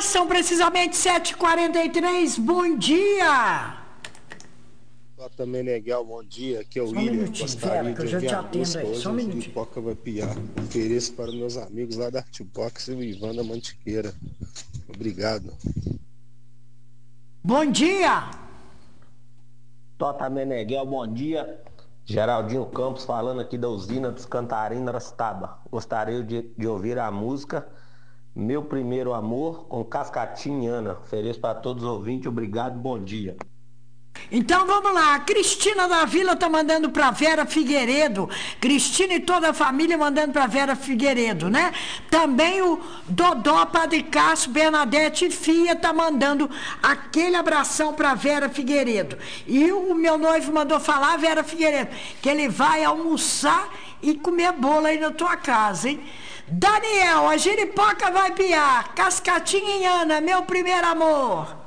são precisamente 7h43, bom dia! Tota Meneghel, bom dia, aqui é o Só um William, minutinho, gostaria Vera, que eu de já te enviar a atendo música aí, hoje, só um a minutinho. Jeripoca vai piar, ofereço para meus amigos lá da Artbox e o Ivan da Mantiqueira, obrigado. Bom dia! Tota Meneghel, bom dia. Geraldinho Campos falando aqui da usina dos Cantarim, Aracitaba. Gostaria de ouvir a música Meu Primeiro Amor com Cascatinha e Ana. Ofereço para todos os ouvintes, obrigado, bom dia. Então vamos lá, a Cristina da Vila tá mandando pra Vera Figueiredo, Cristina e toda a família mandando pra Vera Figueiredo, né? Também o Dodó, Padre Cássio, Bernadette e Fia tá mandando aquele abração pra Vera Figueiredo. E o meu noivo mandou falar, Vera Figueiredo, que ele vai almoçar e comer bolo aí na tua casa, hein? Daniel, a Jeripoca vai piar, Cascatinha e Ana, meu primeiro amor.